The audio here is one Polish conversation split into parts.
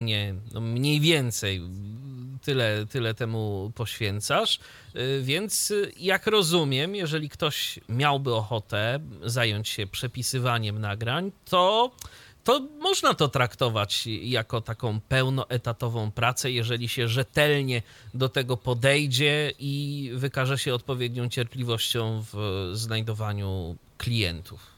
codziennie, no mniej więcej tyle temu poświęcasz, więc jak rozumiem, jeżeli ktoś miałby ochotę zająć się przepisywaniem nagrań, to można to traktować jako taką pełnoetatową pracę, jeżeli się rzetelnie do tego podejdzie i wykaże się odpowiednią cierpliwością w znajdowaniu klientów.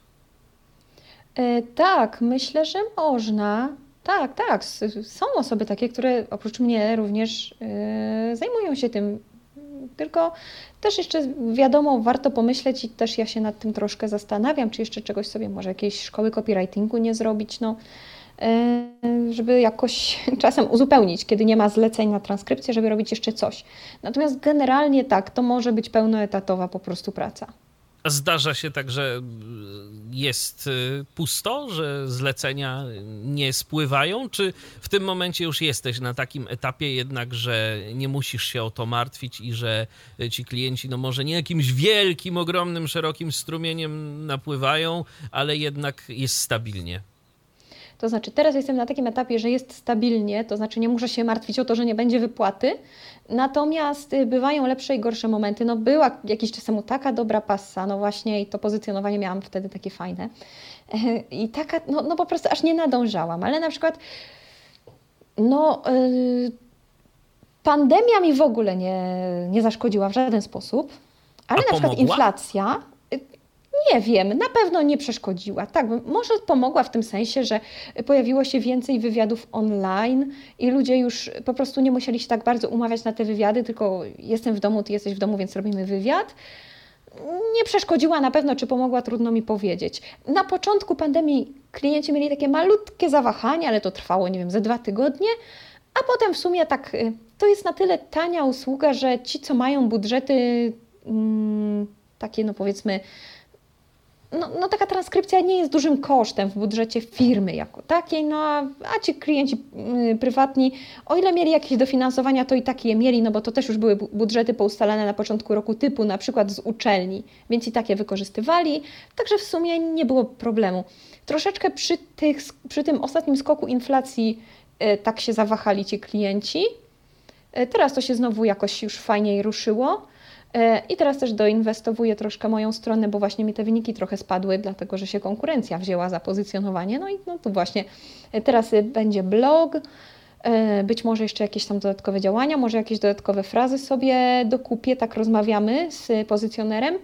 Tak, myślę, że można. Tak, tak. Są osoby takie, które oprócz mnie również zajmują się tym. Tylko też jeszcze wiadomo, warto pomyśleć i też ja się nad tym troszkę zastanawiam, czy jeszcze czegoś sobie, może jakiejś szkoły copywritingu nie zrobić, no, żeby jakoś czasem uzupełnić, kiedy nie ma zleceń na transkrypcję, żeby robić jeszcze coś. Natomiast generalnie tak, to może być pełnoetatowa po prostu praca. A zdarza się tak, że jest pusto, że zlecenia nie spływają? Czy w tym momencie już jesteś na takim etapie jednak, że nie musisz się o to martwić i że ci klienci, no może nie jakimś wielkim, ogromnym, szerokim strumieniem napływają, ale jednak jest stabilnie? To znaczy teraz jestem na takim etapie, że jest stabilnie, to znaczy nie muszę się martwić o to, że nie będzie wypłaty, natomiast bywają lepsze i gorsze momenty. No była jakiś czas temu taka dobra passa, no właśnie i to pozycjonowanie miałam wtedy takie fajne i taka, no po prostu aż nie nadążałam, ale na przykład pandemia mi w ogóle nie zaszkodziła w żaden sposób, ale A na przykład pomogła? inflacja, nie wiem, na pewno nie przeszkodziła. Tak, może pomogła w tym sensie, że pojawiło się więcej wywiadów online i ludzie już po prostu nie musieli się tak bardzo umawiać na te wywiady, tylko jestem w domu, ty jesteś w domu, więc robimy wywiad. Nie przeszkodziła na pewno, czy pomogła, trudno mi powiedzieć. Na początku pandemii klienci mieli takie malutkie zawahania, ale to trwało, nie wiem, ze 2 tygodnie, a potem w sumie tak, to jest na tyle tania usługa, że ci, co mają budżety takie, no powiedzmy, no taka transkrypcja nie jest dużym kosztem w budżecie firmy jako takiej, no a ci klienci prywatni, o ile mieli jakieś dofinansowania, to i tak je mieli, no bo to też już były budżety poustalane na początku roku typu na przykład z uczelni, więc i takie wykorzystywali, także w sumie nie było problemu. Troszeczkę przy tym ostatnim skoku inflacji tak się zawahali ci klienci. Teraz to się znowu jakoś już fajniej ruszyło. I teraz też doinwestowuję troszkę moją stronę, bo właśnie mi te wyniki trochę spadły, dlatego że się konkurencja wzięła za pozycjonowanie. No i no tu właśnie teraz będzie blog, być może jeszcze jakieś tam dodatkowe działania, może jakieś dodatkowe frazy sobie dokupię, tak rozmawiamy z pozycjonerem.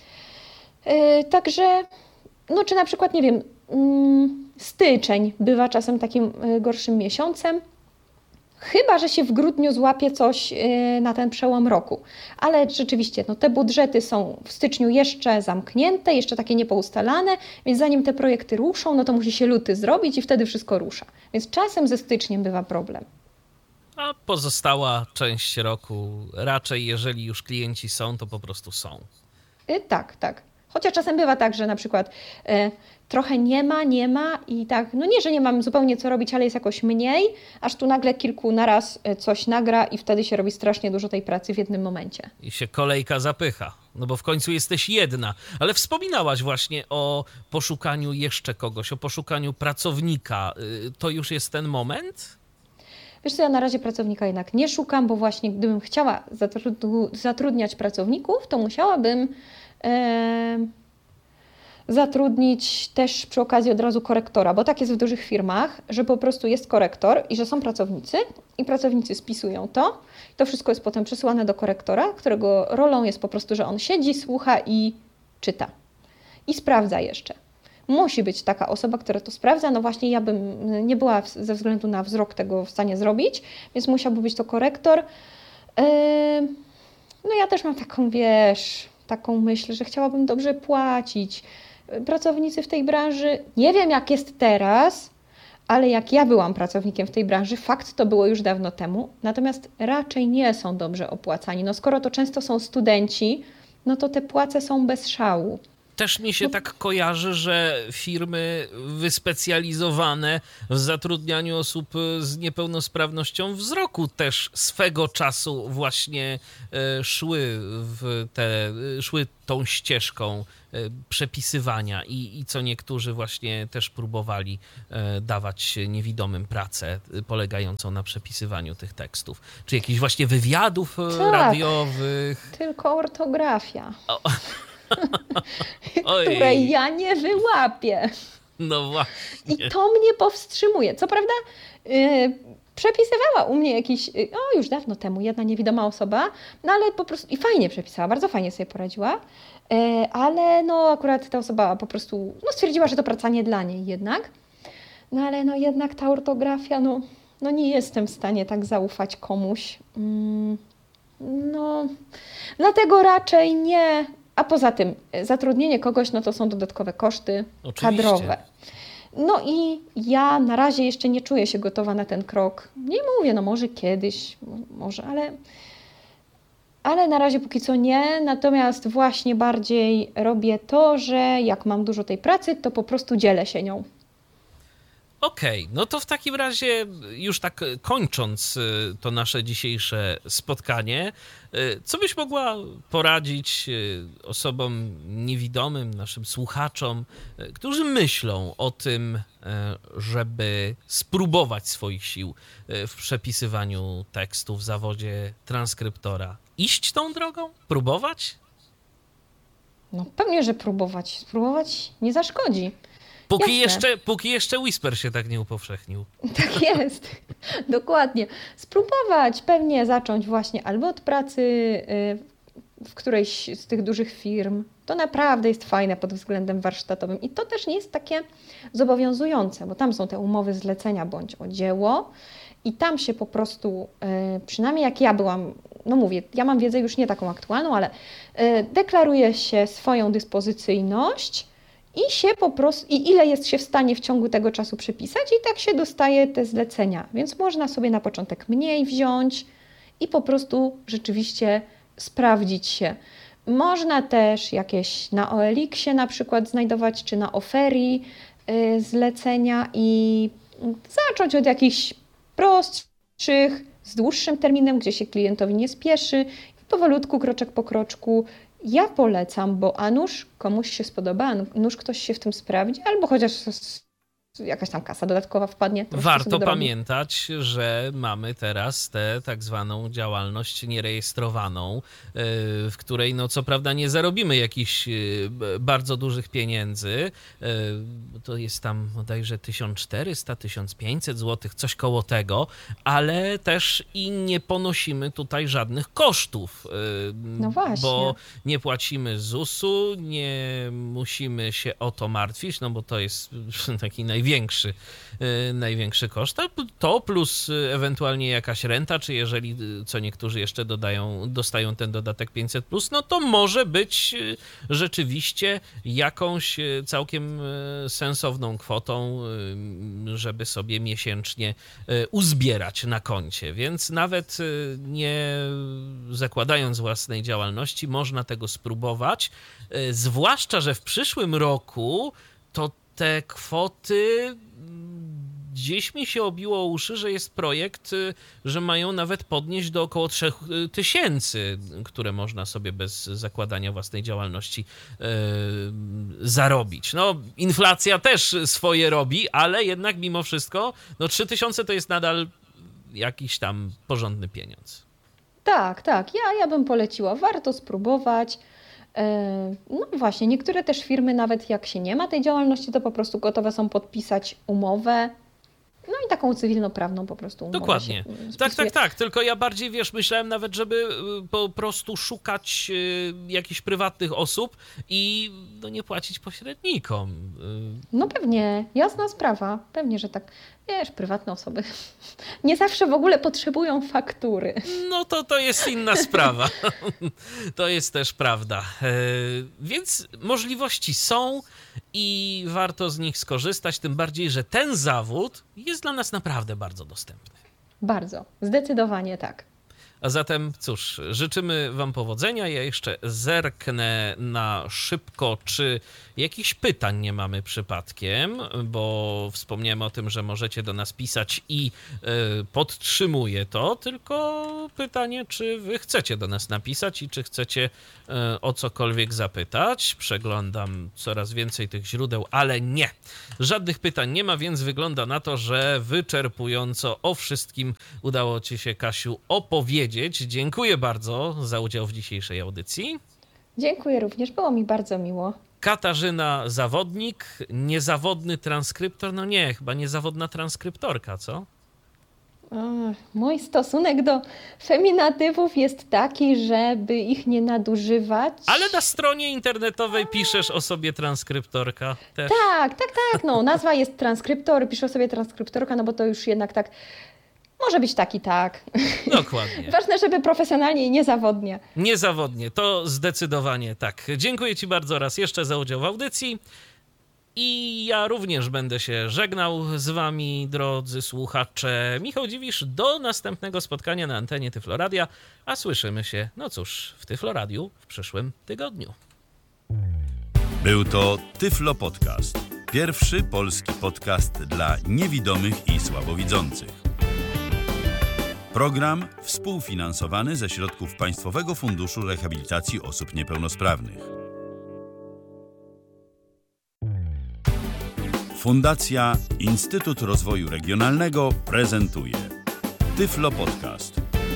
Także, no czy na przykład, nie wiem, styczeń bywa czasem takim gorszym miesiącem. Chyba że się w grudniu złapie coś na ten przełom roku. Ale rzeczywiście no, te budżety są w styczniu jeszcze zamknięte, jeszcze takie niepoustalane, więc zanim te projekty ruszą, no to musi się luty zrobić i wtedy wszystko rusza. Więc czasem ze styczniem bywa problem. A pozostała część roku raczej, jeżeli już klienci są, to po prostu są. Tak, tak. Chociaż czasem bywa tak, że na przykład trochę nie ma i tak, no nie, że nie mam zupełnie co robić, ale jest jakoś mniej, aż tu nagle kilku naraz coś nagra i wtedy się robi strasznie dużo tej pracy w jednym momencie. I się kolejka zapycha, no bo w końcu jesteś jedna. Ale wspominałaś właśnie o poszukaniu jeszcze kogoś, o poszukaniu pracownika. To już jest ten moment? Wiesz co, ja na razie pracownika jednak nie szukam, bo właśnie gdybym chciała zatrudniać pracowników, to musiałabym zatrudnić też przy okazji od razu korektora, bo tak jest w dużych firmach, że po prostu jest korektor i że są pracownicy i pracownicy spisują to. To wszystko jest potem przesyłane do korektora, którego rolą jest po prostu, że on siedzi, słucha i czyta. I sprawdza jeszcze. Musi być taka osoba, która to sprawdza. No właśnie ja bym nie była ze względu na wzrok tego w stanie zrobić, więc musiałby być to korektor. No ja też mam taką, taką myśl, że chciałabym dobrze płacić. Pracownicy w tej branży, nie wiem jak jest teraz, ale jak ja byłam pracownikiem w tej branży, fakt to było już dawno temu, natomiast raczej nie są dobrze opłacani. No skoro to często są studenci, no to te płace są bez szału. Też mi się tak kojarzy, że firmy wyspecjalizowane w zatrudnianiu osób z niepełnosprawnością wzroku też swego czasu właśnie szły tą ścieżką przepisywania i co niektórzy właśnie też próbowali dawać niewidomym pracę polegającą na przepisywaniu tych tekstów. Czy jakichś właśnie wywiadów radiowych. Tylko ortografia. Której ja nie wyłapię. No właśnie. I to mnie powstrzymuje. Co prawda przepisywała u mnie już dawno temu, jedna niewidoma osoba, no ale po prostu i fajnie przepisała, bardzo fajnie sobie poradziła, ale no akurat ta osoba po prostu stwierdziła, że to praca nie dla niej jednak. No ale no jednak ta ortografia, no nie jestem w stanie tak zaufać komuś. No, dlatego raczej nie. A poza tym zatrudnienie kogoś, no to są dodatkowe koszty kadrowe. No i ja na razie jeszcze nie czuję się gotowa na ten krok. Nie mówię, no może kiedyś, może, ale na razie póki co nie. Natomiast właśnie bardziej robię to, że jak mam dużo tej pracy, to po prostu dzielę się nią. Okej, no to w takim razie już tak kończąc to nasze dzisiejsze spotkanie, co byś mogła poradzić osobom niewidomym, naszym słuchaczom, którzy myślą o tym, żeby spróbować swoich sił w przepisywaniu tekstu w zawodzie transkryptora? Iść tą drogą? Próbować? No pewnie, że próbować. Spróbować nie zaszkodzi. Póki jeszcze Whisper się tak nie upowszechnił. Tak jest, dokładnie. Spróbować, pewnie zacząć właśnie albo od pracy w którejś z tych dużych firm. To naprawdę jest fajne pod względem warsztatowym i to też nie jest takie zobowiązujące, bo tam są te umowy zlecenia bądź o dzieło i tam się po prostu, przynajmniej jak ja byłam, no mówię, ja mam wiedzę już nie taką aktualną, ale deklaruje się swoją dyspozycyjność i się po prostu, i ile jest się w stanie w ciągu tego czasu przepisać i tak się dostaje te zlecenia. Więc można sobie na początek mniej wziąć i po prostu rzeczywiście sprawdzić się. Można też jakieś na OLX-ie na przykład znajdować, czy na Oferii zlecenia i zacząć od jakichś prostszych, z dłuższym terminem, gdzie się klientowi nie spieszy i powolutku, kroczek po kroczku. Ja polecam, bo a nuż komuś się spodoba, a nuż ktoś się w tym sprawdzi, albo chociaż jakaś tam kasa dodatkowa wpadnie. Warto pamiętać, że mamy teraz tę tak zwaną działalność nierejestrowaną, w której no co prawda nie zarobimy jakichś bardzo dużych pieniędzy. To jest tam bodajże 1400-1500 zł, coś koło tego, ale też i nie ponosimy tutaj żadnych kosztów. No właśnie. Bo nie płacimy ZUS-u, nie musimy się o to martwić, no bo to jest taki największy koszt, to plus ewentualnie jakaś renta, czy jeżeli, co niektórzy jeszcze dostają ten dodatek 500+, no to może być rzeczywiście jakąś całkiem sensowną kwotą, żeby sobie miesięcznie uzbierać na koncie, więc nawet nie zakładając własnej działalności, można tego spróbować, zwłaszcza, że w przyszłym roku to te kwoty gdzieś mi się obiło o uszy, że jest projekt, że mają nawet podnieść do około 3000, które można sobie bez zakładania własnej działalności zarobić. No, inflacja też swoje robi, ale jednak mimo wszystko, no 3000 to jest nadal jakiś tam porządny pieniądz. Tak. Ja bym poleciła. Warto spróbować. No właśnie, niektóre też firmy, nawet jak się nie ma tej działalności, to po prostu gotowe są podpisać umowę. No i taką cywilnoprawną po prostu umowę. Dokładnie. Tak. Tylko ja bardziej, myślałem nawet, żeby po prostu szukać jakichś prywatnych osób i no, nie płacić pośrednikom. No pewnie, jasna sprawa. Pewnie, że tak. Wiesz, prywatne osoby nie zawsze w ogóle potrzebują faktury. No to jest inna sprawa. To jest też prawda. Więc możliwości są i warto z nich skorzystać, tym bardziej, że ten zawód jest dla nas naprawdę bardzo dostępny. Bardzo, zdecydowanie tak. A zatem cóż, życzymy wam powodzenia. Ja jeszcze zerknę na szybko, czy jakichś pytań nie mamy przypadkiem, bo wspomniałem o tym, że możecie do nas pisać i podtrzymuję to, tylko pytanie, czy wy chcecie do nas napisać i czy chcecie o cokolwiek zapytać. Przeglądam coraz więcej tych źródeł, ale nie. Żadnych pytań nie ma, więc wygląda na to, że wyczerpująco o wszystkim udało ci się, Kasiu, opowiedzieć. Dziękuję bardzo za udział w dzisiejszej audycji. Dziękuję również, było mi bardzo miło. Katarzyna Zawodnik, niezawodny transkryptor, no nie, chyba niezawodna transkryptorka, co? Mój stosunek do feminatywów jest taki, żeby ich nie nadużywać. Ale na stronie internetowej piszesz o sobie transkryptorka też. Tak, no nazwa jest transkryptor, piszę o sobie transkryptorka, no bo to już jednak tak, może być tak i tak. Dokładnie. Ważne, żeby profesjonalnie i niezawodnie. Niezawodnie, to zdecydowanie tak. Dziękuję ci bardzo raz jeszcze za udział w audycji. I ja również będę się żegnał z wami, drodzy słuchacze. Michał Dziwisz, do następnego spotkania na antenie Tyfloradia, a słyszymy się, no cóż, w Tyfloradiu w przyszłym tygodniu. Był to Tyflo Podcast. Pierwszy polski podcast dla niewidomych i słabowidzących. Program współfinansowany ze środków Państwowego Funduszu Rehabilitacji Osób Niepełnosprawnych. Fundacja Instytut Rozwoju Regionalnego prezentuje Tyflo Podcast.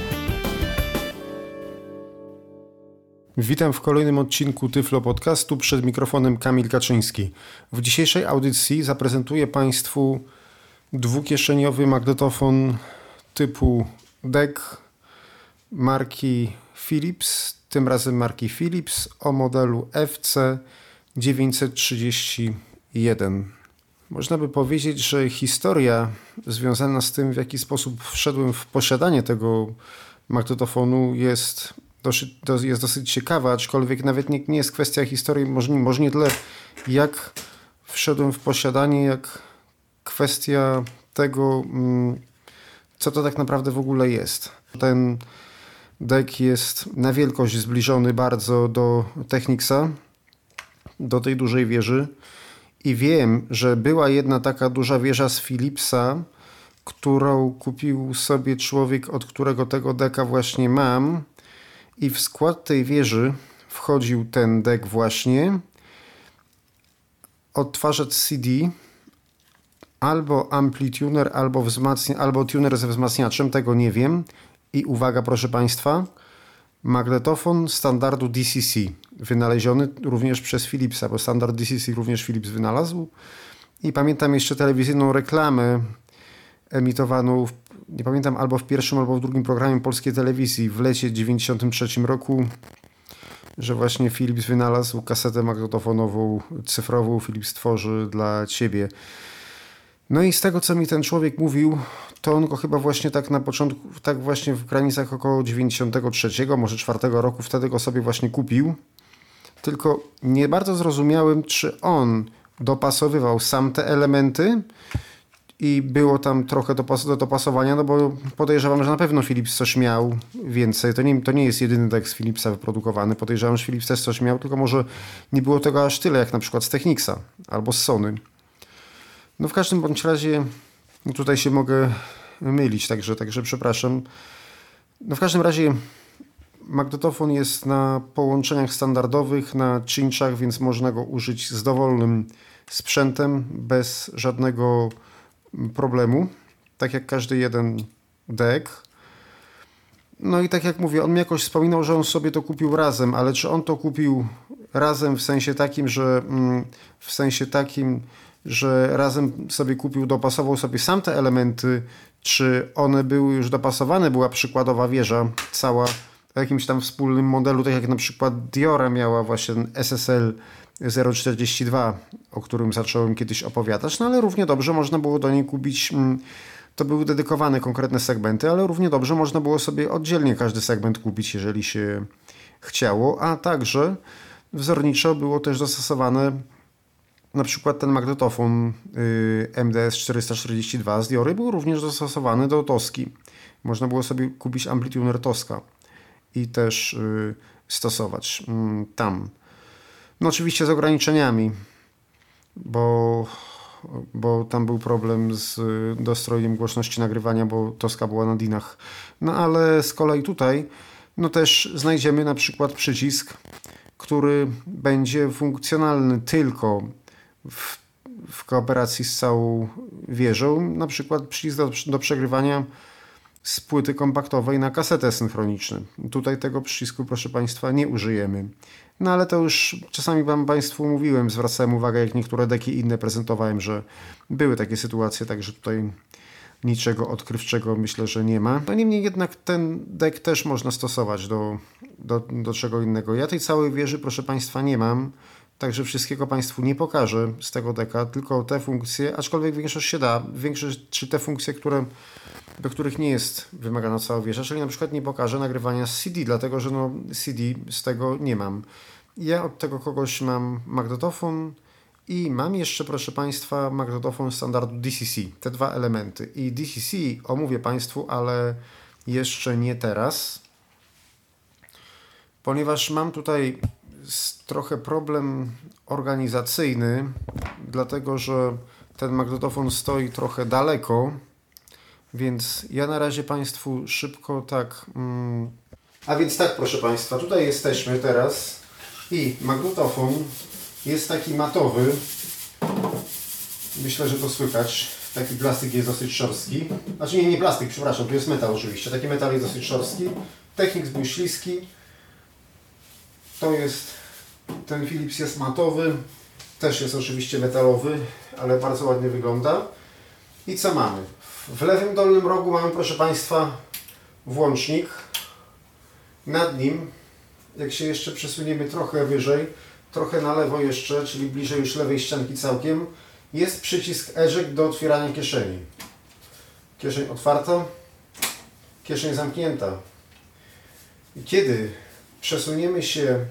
Witam w kolejnym odcinku Tyflo Podcastu, przed mikrofonem Kamil Kaczyński. W dzisiejszej audycji zaprezentuję Państwu dwukieszeniowy magnetofon typu DEC marki Philips, tym razem marki Philips o modelu FC931. Można by powiedzieć, że historia związana z tym, w jaki sposób wszedłem w posiadanie tego magnetofonu jest dosyć ciekawa, aczkolwiek nawet nie jest kwestia historii, może nie tyle jak wszedłem w posiadanie, jak kwestia tego, co to tak naprawdę w ogóle jest. Ten DEC jest na wielkość zbliżony bardzo do Technicsa, do tej dużej wieży. I wiem, że była jedna taka duża wieża z Philipsa, którą kupił sobie człowiek, od którego tego deka właśnie mam. I w skład tej wieży wchodził ten dek właśnie, odtwarzacz CD, albo amplituner, albo tuner ze wzmacniaczem, tego nie wiem. I uwaga, proszę Państwa, magnetofon standardu DCC, wynaleziony również przez Philipsa, bo standard DCC również Philips wynalazł. I pamiętam jeszcze telewizyjną reklamę emitowaną, nie pamiętam, albo w pierwszym, albo w drugim programie polskiej telewizji w lecie 1993 roku, że właśnie Philips wynalazł kasetę magnetofonową cyfrową, Philips tworzy dla Ciebie. No i z tego, co mi ten człowiek mówił, to on go chyba właśnie tak na początku, tak właśnie w granicach około 93, może 4 roku, wtedy go sobie właśnie kupił. Tylko nie bardzo zrozumiałem, czy on dopasowywał sam te elementy i było tam trochę do dopasowania, no bo podejrzewam, że na pewno Philips coś miał więcej. To nie jest jedyny dek z Philipsa wyprodukowany. Podejrzewam, że Philips też coś miał, tylko może nie było tego aż tyle, jak na przykład z Technicsa albo z Sony. No w każdym bądź razie, tutaj się mogę mylić, także przepraszam. No w każdym razie magnetofon jest na połączeniach standardowych, na cinchach, więc można go użyć z dowolnym sprzętem, bez żadnego problemu, tak jak każdy jeden DEC. No i tak jak mówię, on mi jakoś wspominał, że on sobie to kupił razem, ale czy on to kupił razem w sensie takim, że razem sobie kupił, dopasował sobie sam te elementy, czy one były już dopasowane, była przykładowa wieża cała w jakimś tam wspólnym modelu, tak jak na przykład Diora miała właśnie SSL 042, o którym zacząłem kiedyś opowiadać, no ale równie dobrze można było do niej kupić, to były dedykowane konkretne segmenty, ale równie dobrze można było sobie oddzielnie każdy segment kupić, jeżeli się chciało, a także wzorniczo było też dostosowane na przykład ten magnetofon MDS 442 z Diory był również dostosowany do Toski. Można było sobie kupić amplituner Toska i też stosować tam. No oczywiście z ograniczeniami, bo tam był problem z dostrojem głośności nagrywania, bo Toska była na dinach. No ale z kolei tutaj no też znajdziemy na przykład przycisk, który będzie funkcjonalny tylko w kooperacji z całą wieżą, na przykład przycisk do przegrywania z płyty kompaktowej na kasetę synchroniczną. Tutaj tego przycisku, proszę Państwa, nie użyjemy. No ale to już czasami Wam Państwu mówiłem, zwracałem uwagę, jak niektóre deki inne prezentowałem, że były takie sytuacje, także tutaj niczego odkrywczego myślę, że nie ma. No niemniej jednak ten dek też można stosować do czego innego. Ja tej całej wieży, proszę Państwa, nie mam, także wszystkiego Państwu nie pokażę z tego deka, tylko te funkcje, aczkolwiek większość się da. Większość, czy te funkcje, do których nie jest wymagana cała wieża, czyli na przykład nie pokażę nagrywania z CD, dlatego że CD z tego nie mam. Ja od tego kogoś mam magnetofon i mam jeszcze, proszę Państwa, magnetofon standardu DCC, te dwa elementy. I DCC omówię Państwu, ale jeszcze nie teraz, ponieważ mam tutaj trochę problem organizacyjny, dlatego że ten magnetofon stoi trochę daleko, więc ja na razie Państwu szybko tak... A więc tak, proszę Państwa, tutaj jesteśmy teraz i magnetofon jest taki matowy. Myślę, że to słychać. Taki plastik jest dosyć szorstki. Znaczy nie plastik, przepraszam, tu jest metal oczywiście. Taki metal jest dosyć szorstki. Technics był śliski. To jest... Ten Philips jest matowy. Też jest oczywiście metalowy, ale bardzo ładnie wygląda. I co mamy? W lewym dolnym rogu mamy, proszę Państwa, włącznik. Nad nim, jak się jeszcze przesuniemy trochę wyżej, trochę na lewo jeszcze, czyli bliżej już lewej ścianki całkiem, jest przycisk eject do otwierania kieszeni. Kieszeń otwarta, kieszeń zamknięta. I kiedy przesuniemy się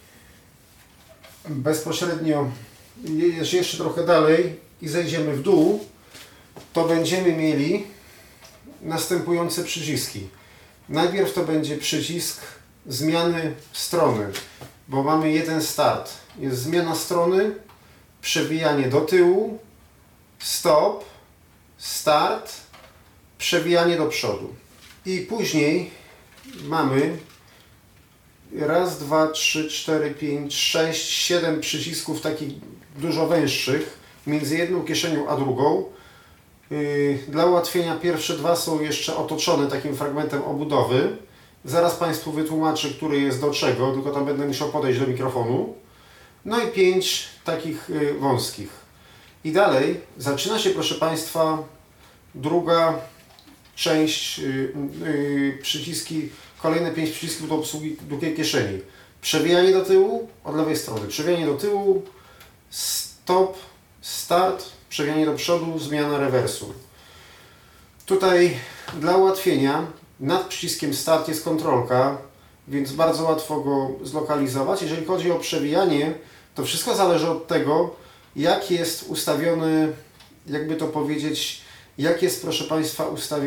bezpośrednio jeszcze trochę dalej i zejdziemy w dół, to będziemy mieli następujące przyciski. Najpierw to będzie przycisk zmiany strony, bo mamy jeden start. Jest zmiana strony, przewijanie do tyłu, stop, start, przewijanie do przodu. I później mamy 1, 2, 3, 4, 5, 6, 7 przycisków takich dużo węższych między jedną kieszenią a drugą. Dla ułatwienia pierwsze dwa są jeszcze otoczone takim fragmentem obudowy. Zaraz Państwu wytłumaczę, który jest do czego, tylko tam będę musiał podejść do mikrofonu. No i 5 takich wąskich. I dalej zaczyna się, proszę Państwa, druga część, przyciski, kolejne 5 przycisków do obsługi drugiej kieszeni. Przewijanie do tyłu od lewej strony, przewijanie do tyłu, stop, start, przewijanie do przodu, zmiana rewersu. Tutaj dla ułatwienia nad przyciskiem start jest kontrolka, więc bardzo łatwo go zlokalizować. Jeżeli chodzi o przewijanie, to wszystko zależy od tego, jak jest ustawiony, jakby to powiedzieć, jak jest, proszę Państwa,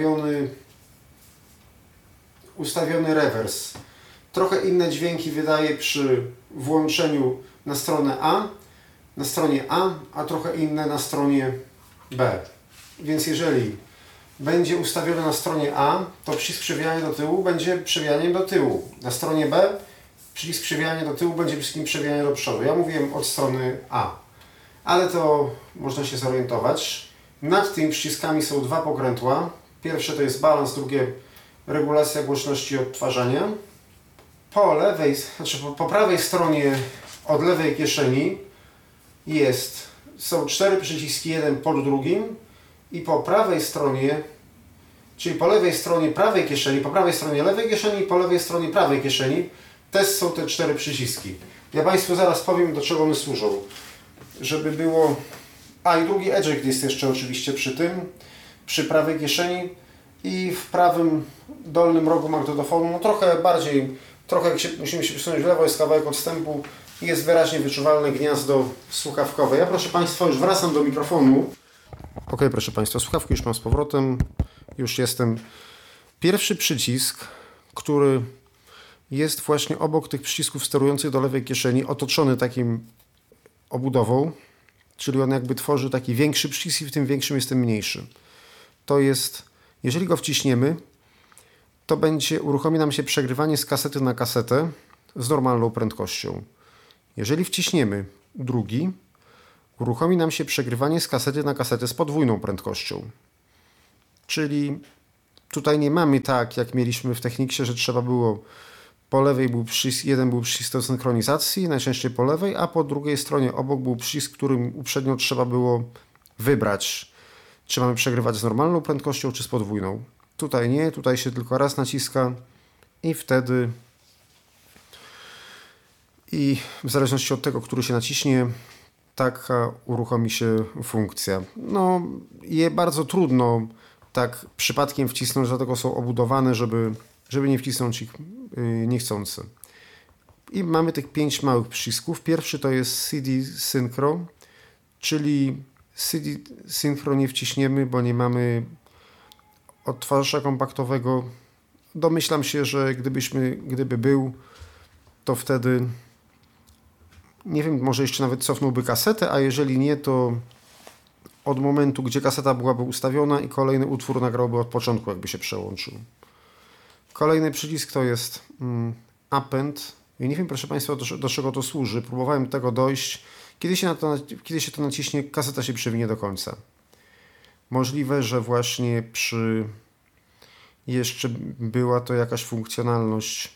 ustawiony rewers. Trochę inne dźwięki wydaje przy włączeniu na stronę na stronie A trochę inne na stronie B. Więc jeżeli będzie ustawione na stronie A, to przycisk przewijania do tyłu będzie przewijaniem do tyłu. Na stronie B przycisk przewijania do tyłu będzie przyciskiem przewijania do przodu. Ja mówiłem od strony A, ale to można się zorientować. Nad tymi przyciskami są dwa pokrętła. Pierwsze to jest balans, drugie regulacja głośności odtwarzania. Po prawej stronie od lewej kieszeni są 4 przyciski, jeden pod drugim i po prawej stronie, czyli po lewej stronie prawej kieszeni, po prawej stronie lewej kieszeni i po lewej stronie prawej kieszeni też są te 4 przyciski. Ja Państwu zaraz powiem, do czego one służą. Żeby było... i drugi eject jest jeszcze oczywiście przy prawej kieszeni i w prawym dolnym rogu magnetofonu, no trochę jak musimy się przesunąć w lewo, jest kawałek odstępu, Jest wyraźnie wyczuwalne gniazdo słuchawkowe. Ja, proszę Państwa, już wracam do mikrofonu. Ok, proszę Państwa, słuchawki już mam z powrotem. Już jestem. Pierwszy przycisk, który jest właśnie obok tych przycisków sterujących do lewej kieszeni, otoczony takim obudową, czyli on jakby tworzy taki większy przycisk i w tym większym jest ten mniejszy. To jest, jeżeli go wciśniemy, to uruchomi nam się przegrywanie z kasety na kasetę z normalną prędkością. Jeżeli wciśniemy drugi, uruchomi nam się przegrywanie z kasety na kasetę z podwójną prędkością. Czyli tutaj nie mamy tak, jak mieliśmy w Technicsie, że trzeba było po lewej jeden był przycisk do synchronizacji, najczęściej po lewej, a po drugiej stronie obok był przycisk, którym uprzednio trzeba było wybrać, czy mamy przegrywać z normalną prędkością, czy z podwójną. Tutaj nie, tutaj się tylko raz naciska i wtedy w zależności od tego, który się naciśnie, taka uruchomi się funkcja. No, je bardzo trudno tak przypadkiem wcisnąć, dlatego są obudowane, żeby nie wcisnąć ich niechcący. I mamy tych 5 małych przycisków. Pierwszy to jest CD Synchro, czyli CD Synchro nie wciśniemy, bo nie mamy odtwarzacza kompaktowego. Domyślam się, że gdyby był, to wtedy nie wiem, może jeszcze nawet cofnąłby kasetę, a jeżeli nie, to od momentu, gdzie kaseta byłaby ustawiona i kolejny utwór nagrałby od początku, jakby się przełączył. Kolejny przycisk to jest Append. I nie wiem, proszę Państwa, do czego to służy. Próbowałem do tego dojść. Kiedy się to naciśnie, kaseta się przewinie do końca. Możliwe, że właśnie jeszcze była to jakaś funkcjonalność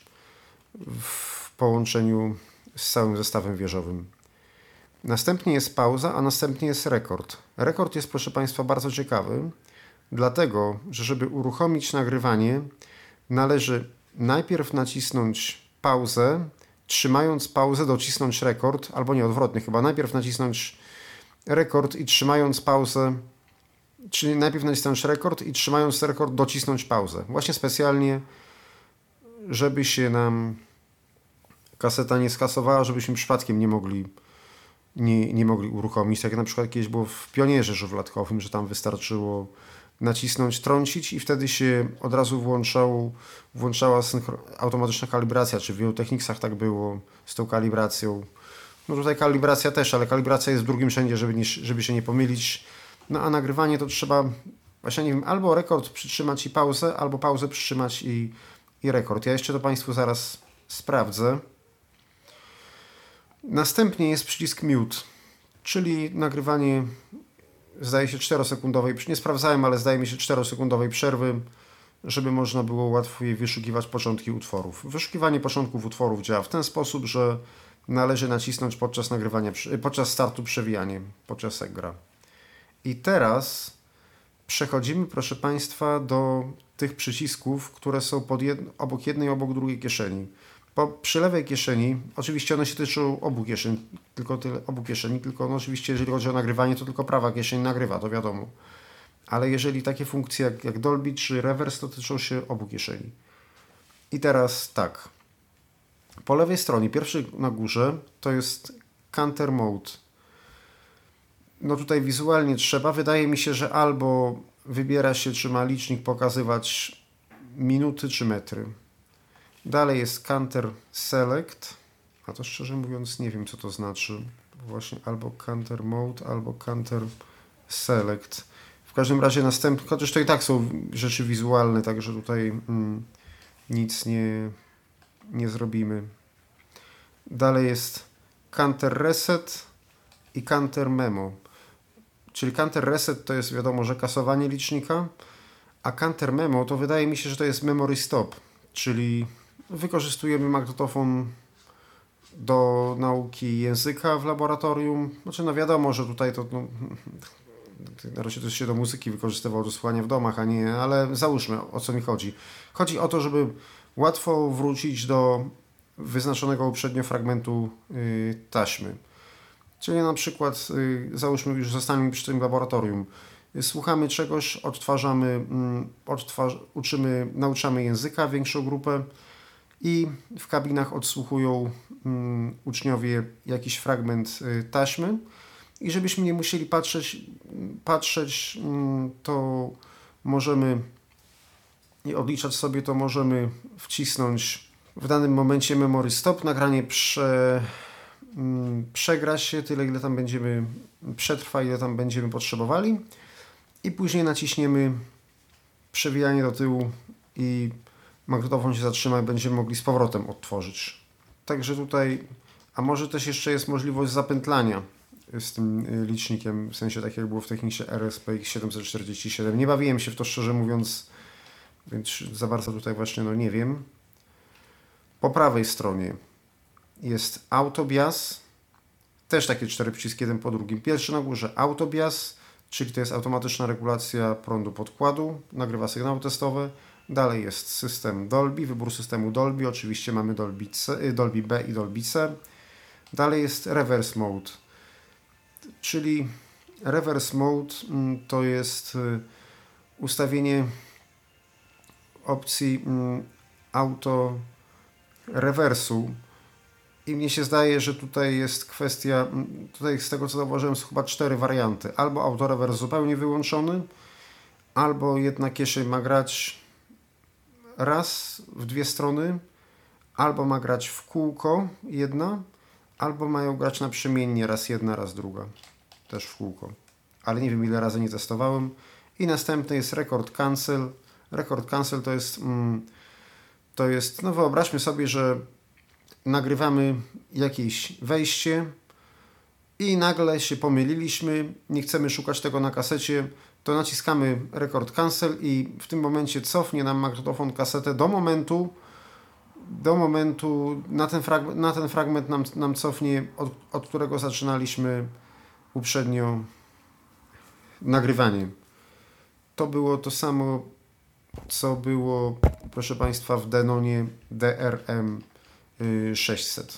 w połączeniu z całym zestawem wieżowym. Następnie jest pauza, a następnie jest rekord. Rekord jest, proszę Państwa, bardzo ciekawy, dlatego, że żeby uruchomić nagrywanie, należy najpierw nacisnąć pauzę, trzymając pauzę docisnąć rekord, albo nie, odwrotnie chyba, najpierw nacisnąć rekord i trzymając pauzę, czyli najpierw nacisnąć rekord i trzymając rekord docisnąć pauzę. Właśnie specjalnie, żeby się nam kaseta nie skasowała, żebyśmy przypadkiem nie mogli uruchomić. Tak jak na przykład kiedyś było w Pionierze żuwlatkowym, że tam wystarczyło nacisnąć, trącić i wtedy się od razu włączała automatyczna kalibracja, czy w wielu Technicsach tak było z tą kalibracją. No tutaj kalibracja też, ale kalibracja jest w drugim rzędzie, żeby się nie pomylić. No a nagrywanie to trzeba, właśnie nie wiem, albo rekord przytrzymać i pauzę, albo pauzę przytrzymać i rekord. Ja jeszcze to Państwu zaraz sprawdzę. Następnie jest przycisk mute, czyli nagrywanie, zdaje się, 4-sekundowej, nie sprawdzałem, ale zdaje mi się 4-sekundowej przerwy, żeby można było łatwiej wyszukiwać początki utworów. Wyszukiwanie początków utworów działa w ten sposób, że należy nacisnąć podczas startu przewijanie, podczas jak gra. I teraz przechodzimy, proszę Państwa, do tych przycisków, które są obok jednej, obok drugiej kieszeni. Przy lewej kieszeni, oczywiście one się tyczą obu kieszeni, tylko no oczywiście jeżeli chodzi o nagrywanie, to tylko prawa kieszeń nagrywa, to wiadomo. Ale jeżeli takie funkcje jak Dolby czy Reverse, to tyczą się obu kieszeni. I teraz tak. Po lewej stronie, pierwszy na górze, to jest Counter Mode. No tutaj wizualnie wydaje mi się, że albo wybiera się, czy ma licznik pokazywać minuty czy metry. Dalej jest Counter Select, a to szczerze mówiąc nie wiem, co to znaczy. Właśnie albo Counter Mode, albo Counter Select. W każdym razie następny, chociaż to i tak są rzeczy wizualne, także tutaj nic nie zrobimy. Dalej jest Counter Reset i Counter Memo. Czyli Counter Reset to jest wiadomo, że kasowanie licznika, a Counter Memo to wydaje mi się, że to jest Memory Stop, czyli wykorzystujemy magnetofon do nauki języka w laboratorium. Znaczy no wiadomo, że tutaj to na razie to się do muzyki wykorzystywało do słuchania w domach, a nie, ale załóżmy, o co mi chodzi. Chodzi o to, żeby łatwo wrócić do wyznaczonego uprzednio fragmentu taśmy. Czyli na przykład, załóżmy, już zostaniemy przy tym laboratorium. Słuchamy czegoś, odtwarzamy, nauczamy języka, większą grupę i w kabinach odsłuchują uczniowie jakiś fragment taśmy i żebyśmy nie musieli patrzeć, to możemy i odliczać sobie, to możemy wcisnąć w danym momencie memory stop, nagranie przegra się tyle, ile tam będziemy, przetrwa, ile tam będziemy potrzebowali i później naciśniemy przewijanie do tyłu i magnetofon się zatrzyma i będziemy mogli z powrotem odtworzyć. Także tutaj, a może też jeszcze jest możliwość zapętlania z tym licznikiem, w sensie tak jak było w Technicsie RSPX 747. Nie bawiłem się w to, szczerze mówiąc, więc za bardzo tutaj właśnie nie wiem. Po prawej stronie jest autobias, też takie 4 przyciski jeden po drugim. Pierwszy na górze autobias, czyli to jest automatyczna regulacja prądu podkładu, nagrywa sygnały testowe. Dalej jest system Dolby, wybór systemu Dolby, oczywiście mamy Dolby B i Dolby C. Dalej jest reverse mode, czyli reverse mode to jest ustawienie opcji auto rewersu i mnie się zdaje, że tutaj jest kwestia, tutaj z tego co zauważyłem są chyba 4 warianty. Albo autorewers zupełnie wyłączony, albo jedna kieszeń ma grać raz w 2 strony, albo ma grać w kółko jedna, albo mają grać naprzemiennie raz jedna, raz druga, też w kółko. Ale nie wiem ile razy nie testowałem. I następny jest record cancel. Record cancel to jest, no wyobraźmy sobie, że nagrywamy jakieś wejście i nagle się pomyliliśmy, nie chcemy szukać tego na kasecie, to naciskamy record cancel i w tym momencie cofnie nam magnetofon kasetę do momentu na ten fragment nam cofnie, od którego zaczynaliśmy uprzednio nagrywanie. To było to samo, co było, proszę Państwa, w Denonie DRM 600.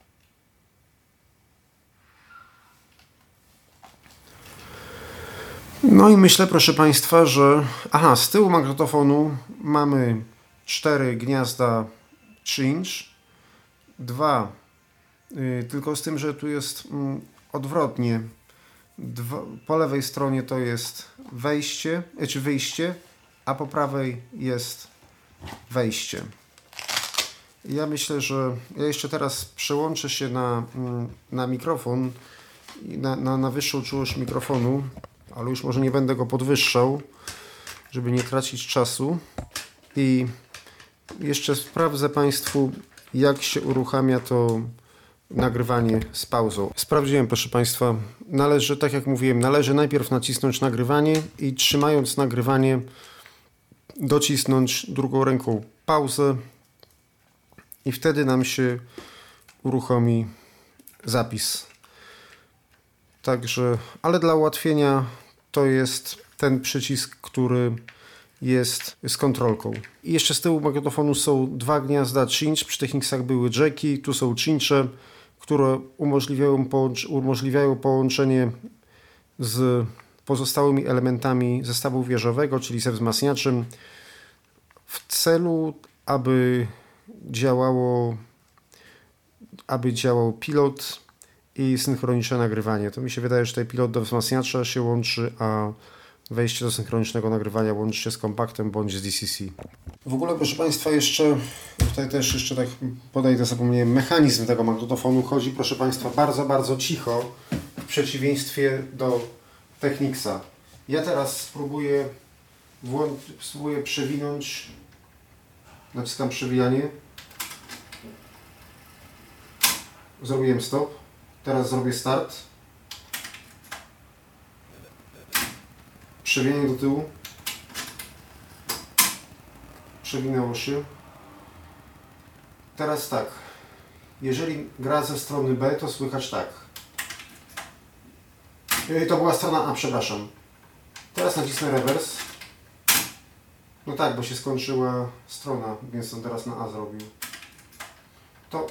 No i myślę, proszę Państwa, że z tyłu magnetofonu mamy 4 gniazda 3-inch, 2, tylko z tym, że tu jest odwrotnie. Po lewej stronie to jest wejście, czy wyjście, a po prawej jest wejście. Ja myślę, że ja jeszcze teraz przełączę się na mikrofon, na wyższą czułość mikrofonu, ale już może nie będę go podwyższał, żeby nie tracić czasu. I jeszcze sprawdzę Państwu, jak się uruchamia to nagrywanie z pauzą. Sprawdziłem, proszę Państwa, tak jak mówiłem, należy najpierw nacisnąć nagrywanie i trzymając nagrywanie docisnąć drugą ręką pauzę i wtedy nam się uruchomi zapis. Także, ale dla ułatwienia to jest ten przycisk, który jest z kontrolką. I jeszcze z tyłu magnetofonu są 2 gniazda 3-inch, przy Technicsach były jacki, tu są 3-incze, które umożliwiają połączenie z pozostałymi elementami zestawu wieżowego, czyli ze wzmacniaczem, w celu, aby działał pilot i synchroniczne nagrywanie. To mi się wydaje, że tutaj pilot do wzmacniacza się łączy, a wejście do synchronicznego nagrywania łączy się z kompaktem bądź z DCC. W ogóle, proszę Państwa, tutaj też jeszcze tak podejdę, zapomniałem, mechanizm tego magnetofonu chodzi, proszę Państwa, bardzo, bardzo cicho, w przeciwieństwie do Technicsa. Ja teraz spróbuję przewinąć, naciskam przewijanie, zrobiłem stop, teraz zrobię start, przewijanie do tyłu, przewinęło się. Teraz tak, jeżeli gra ze strony B, to słychać tak. To była strona A, przepraszam. Teraz nacisnę rewers. No tak, bo się skończyła strona, więc on teraz na A zrobił. To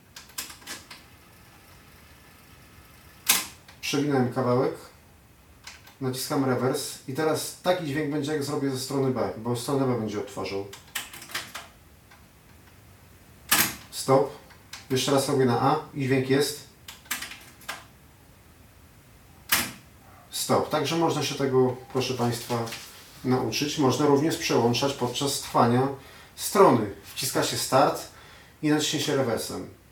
przewinąłem kawałek, naciskam rewers i teraz taki dźwięk będzie, jak zrobię ze strony B, bo stronę B będzie odtwarzał. Stop. Jeszcze raz robię na A i dźwięk jest. Stop. Także można się tego, proszę Państwa, nauczyć. Można również przełączać podczas trwania strony. Wciska się start i naciśnie się rewersem.